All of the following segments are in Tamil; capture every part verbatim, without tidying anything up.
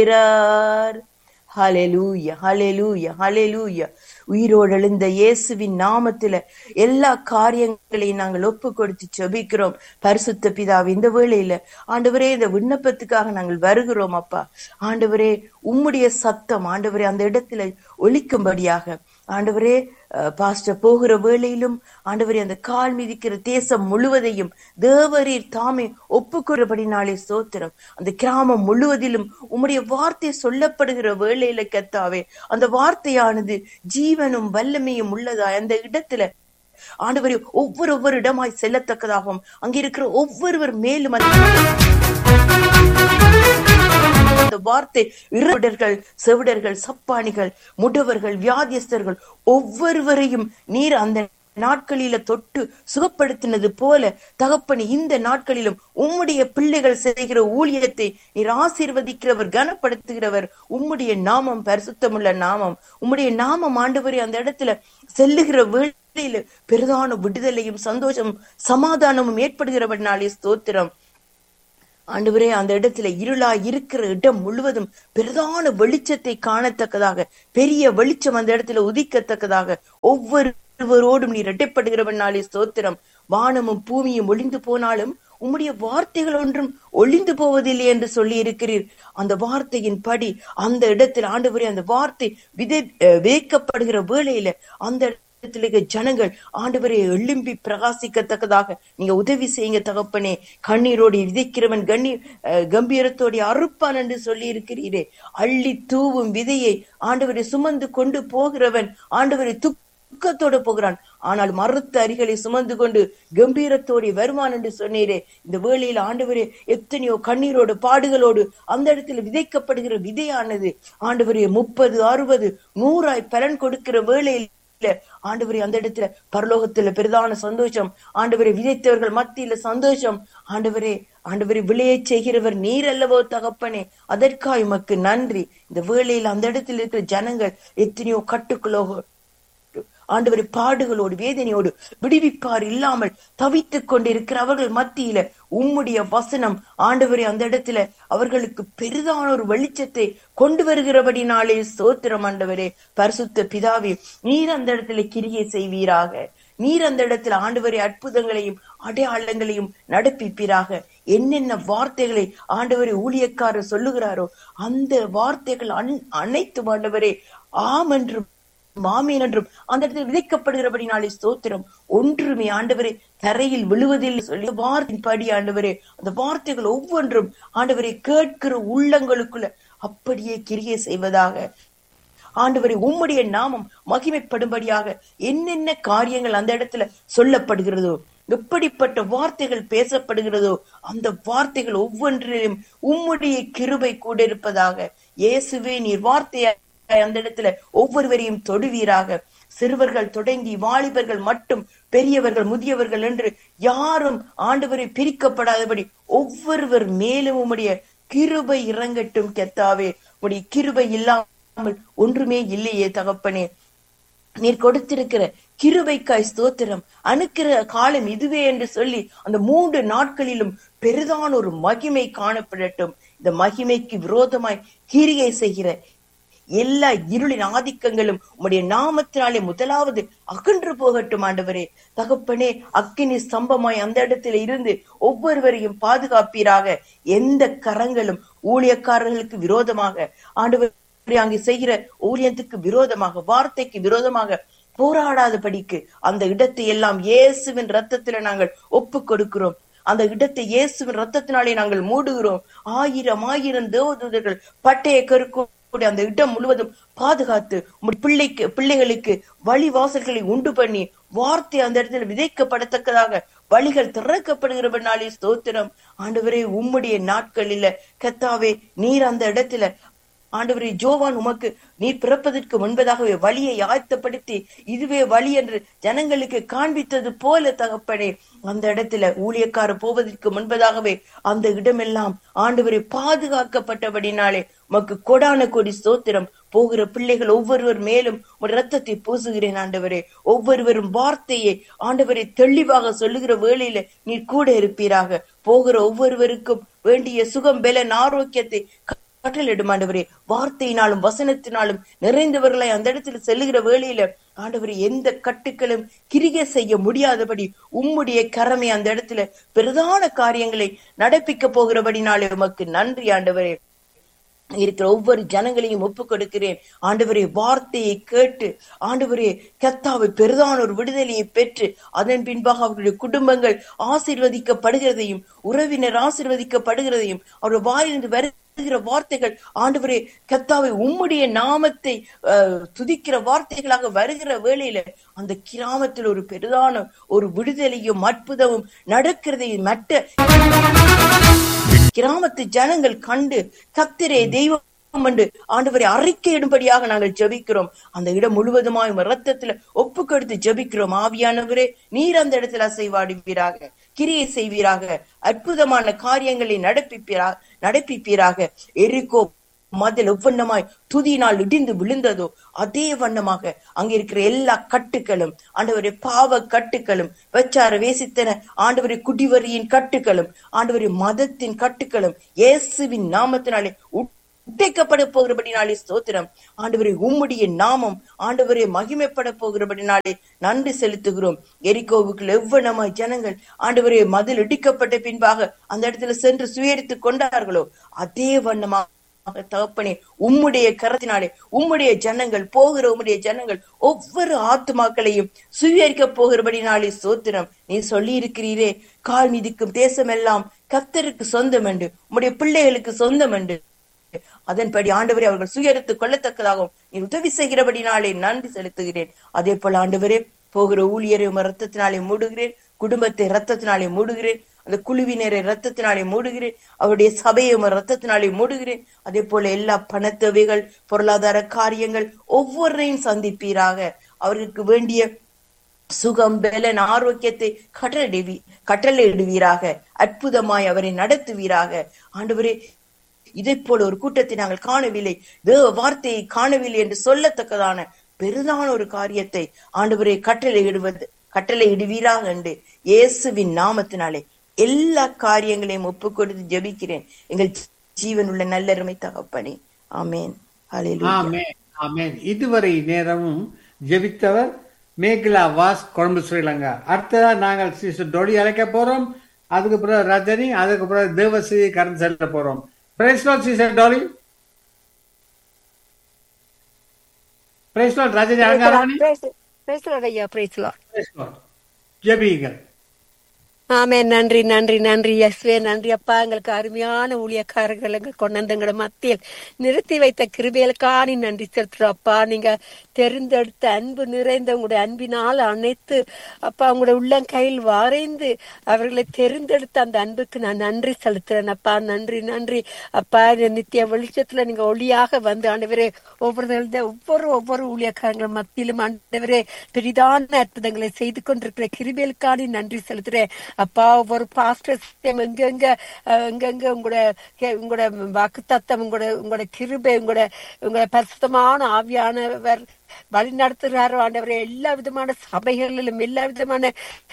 ஹல்லேலூயா, ஹல்லேலூயா, ஹல்லேலூயா. உயிரோடு எழுந்த இயேசுவின் நாமத்தில எல்லா காரியங்களையும் நாங்கள் ஒப்பு கொடுத்து ஜெபிக்கிறோம். பரிசுத்த பிதாவே, இந்த வேளையில ஆண்டவரே இந்த விண்ணப்பத்துக்காக நாங்கள் வருகிறோம் அப்பா. ஆண்டவரே உம்முடைய சத்தம் ஆண்டவரே அந்த இடத்துல ஒலிக்கும்படியாக ஆண்டவரே பாஸ்டர் போகிற வேளையிலும் ஆண்டவரே அந்த கால் மிதிக்கிற தேசம் முழுவதையும் தேவரீர் தாமே ஒப்புக்கொடுபடினாலே ஸ்தோத்திரம். அந்த கிராமம் முழுவதிலும் உம்முடைய வார்த்தை சொல்லப்படுகிற வேளையில கர்த்தாவே அந்த வார்த்தையானது ஜீவனும் வல்லமையும் உள்ளதா அந்த இடத்துல ஆண்டவரே ஒவ்வொரு ஒவ்வொரு இடமாய் செல்லத்தக்கதாகவும் அங்க இருக்கிற ஒவ்வொருவர் மேலும் அந்த வார்த்தை இருடர்கள், செவிடர்கள், சப்பானிகள், முடவர்கள், வியாதியஸ்தர்கள் ஒவ்வொருவரையும் நீர் அந்த நாட்களில தொட்டு சுகப்படுத்தினது போல தகப்பனே இந்த நாட்களிலும் உம்முடைய பிள்ளைகள் செய்கிற ஊழியத்தை நீர் ஆசீர்வதிக்கிறவர், கனப்படுத்துகிறவர். உம்முடைய நாமம் பரிசுத்தமுள்ள நாமம். உம்முடைய நாமம் ஆண்டவரே அந்த இடத்துல செல்லுகிற வேளையில பெரிதான விடுதலையும் சந்தோஷமும் சமாதானமும் ஏற்படுகிறவனாலே ஸ்தோத்திரம். ஆண்டவரே அந்த இடத்துல இருளா இருக்கிற இடம் முழுவதும் பெரிதான வெளிச்சத்தை காணத்தக்கதாக, பெரிய வெளிச்சம் அந்த இடத்துல உதிக்கத்தக்கதாக ஒவ்வொருவரோடும் நீர் இரட்டைப்படுகிறவனாலே ஸ்தோத்திரம். வானமும் பூமியும் ஒளிந்து போனாலும் உம்முடைய வார்த்தைகள் ஒன்றும் ஒளிந்து போவதில்லை என்று சொல்லி இருக்கிறீர். அந்த வார்த்தையின் படி அந்த இடத்துல ஆண்டவரே அந்த வார்த்தை விதை விதைக்கப்படுகிற வேளையில அந்த ஜனங்கள் ஆண்டவரே எழும்பி பிரகாசிக்கத்தக்கதாக நீங்க உதவி செய்யுங்க தகப்பனே. கண்ணீரோடு விதைக்கிறவன் கண்ணீர் கம்பீரத்தோடு அறுப்பான் என்று சொல்லி இருக்கிறீரே. அள்ளி தூவும் விதையை ஆண்டவரை சுமந்து கொண்டு போகிறவன் ஆண்டவரை துக்கத்தோடு போகிறான், ஆனால் மறுத்த அரிகளை சுமந்து கொண்டு கம்பீரத்தோடு வருவான் என்று சொன்னீரே. இந்த வேளையில் ஆண்டவரே எத்தனையோ கண்ணீரோடு பாடுகளோடு அந்த இடத்துல விதைக்கப்படுகிற விதையானது ஆண்டவரே முப்பது அறுபது நூறாய் பலன் கொடுக்கிற வேளையில் ஆண்டவரே அந்த இடத்துல பரலோகத்துல பெரிதான சந்தோஷம். ஆண்டவரை விதைத்தவர்கள் மத்தியில சந்தோஷம். ஆண்டவரே ஆண்டவரை விளைய செய்கிறவர் நீர் அல்லவோ தகப்பனே, அதற்காக உமக்கு நன்றி. இந்த வேளையில் அந்த இடத்துல இருக்கிற ஜனங்கள் எத்தனையோ கட்டுக்களோ ஆண்டவரை பாடுகளோடு வேதனையோடு விடுவிப்பார் இல்லாமல் தவித்துக் கொண்டிருக்கிற அவர்கள் மத்தியில உம்முடைய வசனம் ஆண்டவரே அந்த இடத்துல அவர்களுக்கு பெரிதான ஒரு வெளிச்சத்தை கொண்டு வருகிறபடினாலே ஸ்தோத்திரம். ஆண்டவரே பரிசுத்த பிதாவே, நீர் அந்த இடத்துல கிரியை செய்வீராக. நீர் அந்த இடத்துல ஆண்டவரே அற்புதங்களையும் அடையாளங்களையும் நடப்பிப்பீராக. என்னென்ன வார்த்தைகளை ஆண்டவரே ஊழியக்காரர் சொல்லுகிறாரோ அந்த வார்த்தைகள் அனைத்து ஆண்டவரே ஆம் என்றும் மாமீன் என்றும் அந்த இடத்தில் விதைக்கப்படுகிறபடினாலே ஸ்தோத்திரம். ஒன்றுமே ஆண்டவரே தரையில் விழுவதில் சொல்லி வார்த்தையின் படி ஆண்டவரே அந்த வார்த்தைகள் ஒவ்வொன்றும் ஆண்டவரை கேட்கிற உள்ளங்களுக்குள்ள அப்படியே கிரியை செய்வதாக. ஆண்டவரே உம்முடைய நாமம் மகிமைப்படும்படியாக என்னென்ன காரியங்கள் அந்த இடத்துல சொல்லப்படுகிறதோ, எப்படிப்பட்ட வார்த்தைகள் பேசப்படுகிறதோ அந்த வார்த்தைகள் ஒவ்வொன்றிலும் உம்முடைய கிருபை கூட இருப்பதாக. இயேசுவே நீர் வார்த்தையை அந்த இடத்துல ஒவ்வொருவரையும் தொடுவீராக. சிறுவர்கள் தொடங்கி வாலிபர்கள் மட்டும் பெரியவர்கள் முதியவர்கள் என்று யாரும் ஆண்டவரை பிரிக்கப்படாதபடி ஒவ்வொருவர் மேலும் உம்முடைய கிருபை இறங்கட்டும் கர்த்தாவே. உம்முடைய கிருபை இல்லாமல் ஒன்றுமே இல்லையே தகப்பனே. நீர் கொடுத்திருக்கிற கிருபைக்காய் ஸ்தோத்திரம். அணுக்கிற காலம் இதுவே என்று சொல்லி அந்த மூன்று நாட்களிலும் பெரிதான ஒரு மகிமை காணப்படட்டும். இந்த மகிமைக்கு விரோதமாய் கிரியை செய்கிற எல்லா இருளின் ஆதிக்கங்களும் உம்முடைய நாமத்தினாலே முதலாவது அகன்று போகட்டும் ஆண்டவரே. தகப்பனே அக்கினி ஸ்தம்பமாய் அந்த இடத்துல இருந்து ஒவ்வொருவரையும் பாதுகாப்பீராக. எந்த கரங்களும் ஊழியக்காரர்களுக்கு விரோதமாக ஆண்டவரே அங்கு செய்கிற ஊழியத்துக்கு விரோதமாக வார்த்தைக்கு விரோதமாக போராடாதபடிக்கு அந்த இடத்தை எல்லாம் இயேசுவின் ரத்தத்துல நாங்கள் ஒப்பு கொடுக்கிறோம். அந்த இடத்தை இயேசுவின் ரத்தத்தினாலே நாங்கள் மூடுகிறோம். ஆயிரம் ஆயிரம் தேவதூதர்கள் பட்டய கருக்கும் அந்த இடம் முழுவதும் பாதுகாத்து பிள்ளைக்கு பிள்ளைகளுக்கு வழி வாசல்களை உண்டு பண்ணி வார்த்தை அந்த இடத்துல விதைக்கப்படத்தக்கதாக வழிகள் திறக்கப்படுகிறவனாலே ஸ்தோத்திரம். ஆண்டவரே உம்முடைய நாட்களில கர்த்தாவே நீர் அந்த இடத்துல ஆண்டவரே ஜோவான் உமக்கு நீர் பிறப்பதற்கு முன்பதாகவே வழியை ஆயத்தப்படுத்தி இதுவே வழி என்று ஜனங்களுக்கு காண்பித்தது போல தகப்பனே அந்த இடத்துல ஊழியக்கார போவதற்கு முன்பதாகவே அந்த இடமெல்லாம் ஆண்டவரை பாதுகாக்கப்பட்டபடினாலே உமக்கு கொடான கொடி ஸ்தோத்திரம். போகிற பிள்ளைகள் ஒவ்வொருவர் மேலும் ஒரு ரத்தத்தை பூசுகிறேன் ஆண்டவரே. ஒவ்வொருவரும் வார்த்தையை ஆண்டவரை தெளிவாக சொல்லுகிற வேளையில நீர் கூட இருப்பீராக. போகிற ஒவ்வொருவருக்கும் வேண்டிய சுகம் பலன் ஆரோக்கியத்தை கட்டளையிடும் ஆண்டவரே. வார்த்தையினாலும் வசனத்தினாலும் நிறைந்தவர்களை அந்த இடத்துல செல்லுகிற வேளையில ஆண்டவரே எந்த கட்டுக்களும் கிரிகை செய்ய முடியாதபடி உம்முடைய கரமே அந்த இடத்துல பிரதான காரியங்களை நடப்பிக்க போகிறபடினாலே உமக்கு நன்றி ஆண்டவரே. இருக்கிற ஒவ்வொரு ஜனங்களையும் ஒப்பு கொடுக்கிறேன் ஆண்டவரே. வார்த்தையை கேட்டு ஆண்டவரே கர்த்தாவை பெரிதான ஒரு விடுதலையை பெற்று அதன் பின்பாக அவருடைய குடும்பங்கள் ஆசீர்வதிக்கப்படுகிறதையும் உறவினர் ஆசீர்வதிக்கப்படுகிறதையும் அவருடைய வாயிலிருந்து வருகிற வார்த்தைகள் ஆண்டவரே கர்த்தாவை உம்முடைய நாமத்தை அஹ் துதிக்கிற வார்த்தைகளாக வருகிற வேளையில அந்த கிராமத்தில் ஒரு பெரிதான ஒரு விடுதலையும் அற்புதமும் நடக்கிறதையும் மற்ற கிராமத்து ஜனங்கள் கண்டு கர்த்தரே தெய்வம் என்று ஆண்டவரை அறிக்கையிடும்படியாக நாங்கள் ஜெபிக்கிறோம். அந்த இடம் முழுவதுமாய் இரத்தத்துல ஒப்பு கொடுத்து ஜெபிக்கிறோம். ஆவியானவரே நீர் அந்த இடத்துல அசைவாடுவீராக, கிரியை செய்வீராக, அற்புதமான காரியங்களை நடப்பிப்பீராக நடப்பிப்பீராக எரிகோ மதில் எவ்வண்ணமாய் துதியினால் இடிந்து விழுந்ததோ அதே வண்ணமாக அங்க இருக்கிற எல்லா கட்டுகளும் ஆண்டவரே பாவ கட்டுகளும் வெச்சார வேசித்தன ஆண்டவரே குடிவரியின் கட்டுகளும் ஆண்டவரே மதத்தின் கட்டுகளும் இயேசுவின் நாமத்தினாலே உடைக்கப்பட போகிறபடினாலே ஸ்தோத்திரம். ஆண்டவரே உம்முடைய நாமம் ஆண்டவரே மகிமைப்பட போகிறபடினாலே நன்றி செலுத்துகிறோம். எரிகோவுக்குள் எவ்வளமாய் ஜனங்கள் ஆண்டவரே மதில் இடிக்கப்பட்ட பின்பாக அந்த இடத்துல சென்று சுயரித்து கொண்டார்களோ அதே வண்ணமாக தகப்பனே உம்முடைய கரத்தினாலே உம்முடைய ஜனங்கள் போகிற உம்முடைய ஜனங்கள் ஒவ்வொரு ஆத்துமாக்களையும் சுவீகரிக்க போகிறபடினாலே ஸ்தோத்திரம். நீ சொல்லி இருக்கிறீரே கால் மிதிக்கும் தேசம் எல்லாம் கர்த்தருக்கு சொந்தம் என்று, உம்முடைய பிள்ளைகளுக்கு சொந்தம் என்று. அதன்படி ஆண்டவரே அவர்கள் சுயரித்துக் கொள்ளத்தக்கதாகவும் நீ உதவி செய்கிறபடினாலே நன்றி செலுத்துகிறேன். அதே போல ஆண்டவரே போகிற ஊழியரை ரத்தத்தினாலே மூடுகிறேன், குடும்பத்தை ரத்தத்தினாலே மூடுகிறேன், அந்த குழுவினரை ரத்தத்தினாலே மூடுகிறேன், அவருடைய சபையை ரத்தத்தினாலே மூடுகிறேன். அதே போல எல்லா பணத்தேவைகள் பொருளாதார காரியங்கள் ஒவ்வொருவரையும் சந்திப்பீராக. அவர்களுக்கு வேண்டிய சுகம் பலன் ஆரோக்கியத்தை கட்டளை கட்டளையிடுவீராக. அற்புதமாய் அவரை நடத்துவீராக. ஆண்டவரே இதை போல ஒரு கூட்டத்தை நாங்கள் காணவில்லை, தேவ வார்த்தையை காணவில்லை என்று சொல்லத்தக்கதான பெரிதான ஒரு காரியத்தை ஆண்டவரே கட்டளை இடுவது கட்டளை இடுவீராக என்று இயேசுவின் நாமத்தினாலே எல்லா காரியங்களையும் ஒப்பு கொடுத்து ஜெபிக்கிறேன் எங்கள் ஜீவன் உள்ள நல்லருமை தகப்பனே. ஆமேன். ஹல்லேலூயா. ஆமென். ஆமென். இதுவரை நேரமும் ஜெபித்தவர் மேகலா வாஸ், கொழும்பு, ஸ்ரீலங்கா. அடுத்ததா நாங்கள் சிஸ்டர் டோலி அழைக்க போறோம். அதுக்கு பிறகு ரஜினி, அதுக்கு பிறகு தேவஸ்ரீ கரண்ட் செல்ல போறோம். Price Lord sister Dolly. Price Lord Rajini Alangaramani. Price Lord ஐயா. Price Lord. Price Lord. ஜெபியுங்கள். ஆமே. நன்றி நன்றி நன்றி எஸ்வே. நன்றி அப்பா. எங்களுக்கு அருமையான ஊழியக்காரர்கள் எங்கள் கொண்டந்தங்கள மத்தியில் நிறுத்தி வைத்த கிருபைகளுக்கான நன்றி செலுத்துறோம் அப்பா. நீங்க தெரிந்தெடுத்த அன்பு நிறைந்த உங்களுடைய அன்பினால் அனைத்து அப்பா உங்களுடைய உள்ளங்கையில் வரைந்து அவர்களை தெரிந்தெடுத்த அந்த அன்புக்கு நான் நன்றி செலுத்துறேன் அப்பா. நன்றி நன்றி அப்பா. நித்திய வெளிச்சத்துல நீங்க ஒளியாக வந்து ஆண்டவரே ஒவ்வொரு ஒவ்வொரு ஒவ்வொரு ஊழியக்காரங்கள் மத்தியிலும் ஆண்டவரே பெரிதான அற்புதங்களை செய்து கொண்டிருக்கிற கிருபைகளுக்கான நன்றி செலுத்துறேன் அப்பா. ஒவ்வொரு பாஸ்டர்ஸ் எங்கெங்க எங்கெங்க உங்களோட உங்களோட வாக்கு தத்தம் உங்களோட உங்களோட கிருபை உங்களோட உங்களோட பரிசுத்தமான ஆவியானவர் வழி நடத்துகிறாரோ ஆண்டவரே எல்லா விதமான சபைகளிலும் எல்லா விதமான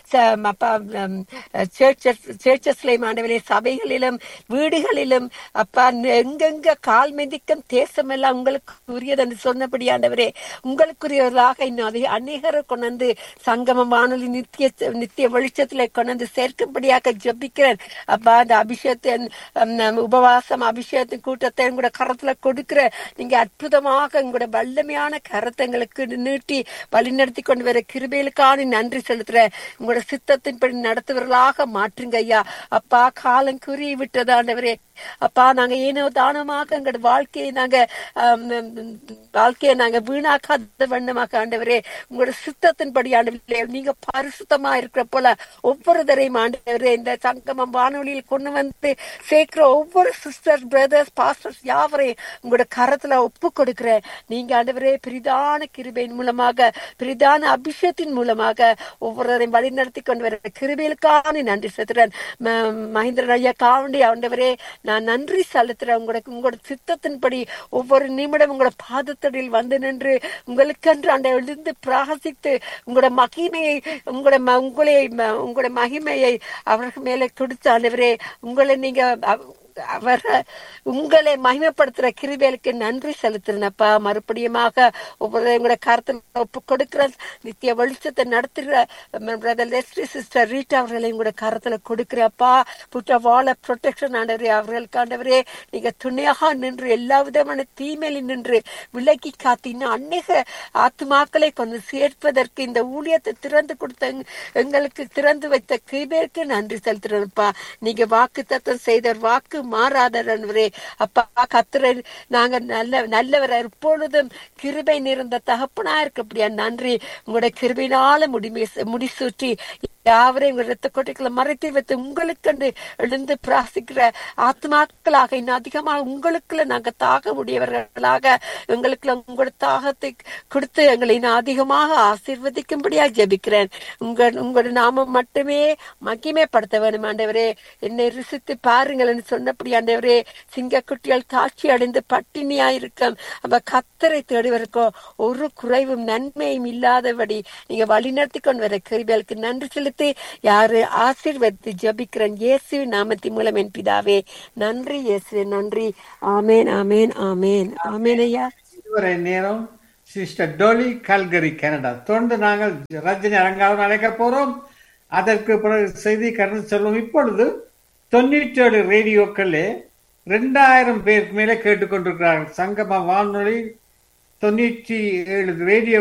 சேர்ச்சஸ்லயும் ஆண்டவரே சபைகளிலும் வீடுகளிலும் அப்பா எங்கெங்க கால் மிதிக்கும் தேசம் எல்லாம் உங்களுக்கு உரியது என்று சொன்னபடி ஆண்டவரே உங்களுக்குரியவர்களாக இன்னும் அதை அநேகரை கொண்டு சங்கம வானொலி நித்திய நித்திய வெளிச்சத்துல கொண்டு சேர்க்கும்படியாக ஜபிக்கிறேன் அப்பா. அந்த அபிஷேகத்தின் உபவாசம் அபிஷேகத்தின் கூட்டத்தை உங்களோட கரத்துல கொடுக்கிற நீங்க அற்புதமாக உங்களோட வல்லமையான கரத்தை எங்களுக்கு நீட்டி வழி நடத்தி கொண்டு வர கிருபைகளுக்கான நன்றி செலுத்துற உங்களோட சித்தத்தின்படி நடத்துவர்களாக மாற்றுங்க ஐயா அப்பா. காலம் குறி விட்டது ஆண்டவரே அப்பா. நாங்க ஏனோ தானமாக எங்களோட வாழ்க்கையை நாங்க வாழ்க்கையை நாங்க வீணாக்காத வண்ணமாக ஆண்டவரே உங்களோட சித்தத்தின்படி ஆண்டவரே நீங்க பரிசுத்தமா இருக்கிற போல ஒவ்வொருத்தரையும் ஆண்டவரே இந்த சங்கமம் வானொலியில் கொண்டு வந்து சேர்க்கிற ஒவ்வொரு சிஸ்டர் பிரதர்ஸ் பாஸ்டர்ஸ் யாவரையும் உங்களோட கரத்துல ஒப்பு கொடுக்கிற நீங்க ஆண்டவரே பிரிதான கிருபையின் மூலமாக பிரிதான அபிஷேகத்தின் மூலமாக ஒவ்வொருவரையும் வழி நடத்தி கொண்டு வர கிருபைகளுக்கான நன்றி செலுத்துறேன். மகேந்திரன் ஐயா காவண்டி ஆண்டவரே நான் நன்றி செலுத்துறேன். உங்களுக்கு உங்களோட சித்தத்தின்படி ஒவ்வொரு நிமிடம் உங்களோட பாதத்தடியில் வந்து நின்று உங்களுக்கென்று அந்த எழுந்து பிரகாசித்து உங்களோட மகிமையை உங்களோட உங்களை உங்களோட மகிமையை அவர்கள் மேலே கொடுத்து ஆண்டவரே உங்களை நீங்க அவர் உங்களை மகிமைப்படுத்துற கிருபைகளுக்கு நன்றி செலுத்துறேனப்பா. மறுபடியுமாக ஒவ்வொரு உங்களோட கருத்துல ஒப்பு கொடுக்கிற நித்திய வெளிச்சத்தை நடத்துகிற பிரதர் லெஸ்லி சிஸ்டர் ரீட்டா அவர்களையும் கூட கருத்துல கொடுக்கிறப்பா. புற்ற வாழ ப்ரொடெக்ஷன் ஆண்டவரே, அவர்களுக்கு ஆண்டவரே நீங்க துணையாக நின்று எல்லா விதமான தீமையில நின்று விலக்கி காத்தின்னு அநேக ஆத்மாக்களை கொண்டு சேர்ப்பதற்கு இந்த ஊழியத்தை திறந்து கொடுத்த எங்களுக்கு திறந்து வைத்த கிருபைக்கு நன்றி செலுத்துறேன்ப்பா. நீங்க வாக்கு தத்தம் செய்தவர், வாக்கு மாறாதவரே அப்பா. கத்திர நாங்க நல்ல நல்லவர் எப்பொழுதும் கிருபை நிறைந்த தகப்பனா இருக்கப்படியா நன்றி. உங்களுடைய கிருபையினால முடி முடிசூற்றி யாவரையும் ரத்த கோட்டைகளை மறைத்து வைத்து உங்களுக்கு எழுந்து பிராசிக்கிற ஆத்மாக்களாக இன்னும் அதிகமாக உங்களுக்குள்ள நாங்க தாக முடியவர்களாக எங்களுக்குள்ள உங்களோட தாகத்தை கொடுத்து எங்களை இன்னும் அதிகமாக ஆசீர்வதிக்கும்படியா ஜெபிக்கிறேன். உங்க உங்களோட நாமம் மட்டுமே மகிமைப்படுத்த வேணும் ஆண்டவரே. என்னை ருசித்து பாருங்கள் சொன்னபடி ஆண்டவரே, சிங்க குட்டியால் தாட்சி அடைந்து பட்டினியா இருக்கும் அப்ப கத்தரை தேடுவதற்கோ ஒரு குறைவும் நன்மையும் இல்லாதபடி நீங்க வழிநடத்தி கொண்டு வர கிருபைகளுக்கு நன்றி செலுத்தி யாரு ஆசீர்வதித்து ஜெபிக்கிறேன் இயேசுவின் நாமத்தின் மூலம் என் பிதாவே. நன்றி இயேசுவே, நன்றி. ஆமேன் ஆமேன் ஆமேன் ஆமேன். ஐயா இதுவரை நேரம் சிஸ்டர் டோலி, கல்கரி, கனடா. தொடர்ந்து நாங்கள் ரஜினி அரங்காவும் அழைக்க போறோம். அதற்கு பிறகு செய்தி கடந்து செல்வோம். இப்பொழுது தொண்ணூற்றி ஏழு ரேடியோக்களே ரெண்டாயிரம் பேருக்கு மேலே கேட்டுக்கொண்டிருக்கிறார்கள். சங்கம வானொலி தொண்ணூற்றி ஏழு ரேடியோ